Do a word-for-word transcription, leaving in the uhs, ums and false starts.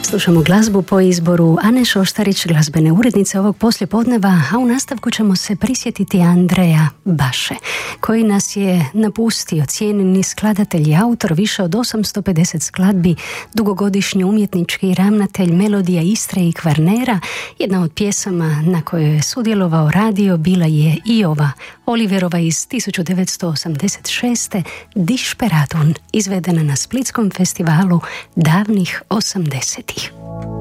Slušamo glazbu po izboru Ane Šoštarić, glazbene urednice ovog poslijepodneva, a u nastavku ćemo se prisjetiti Andreja Baše, koji nas je napustio, cijenjeni skladatelj i autor više od osamsto pedeset skladbi, dugogodišnji umjetnički ravnatelj melodija Istre i Kvarnera. Jedna od pjesama na kojoj je sudjelovao radio bila je i ova, Oliverova iz tisuću devetsto osamdeset šeste. Disperatun, izvedena na Splitskom festivalu davnih osamdesetih.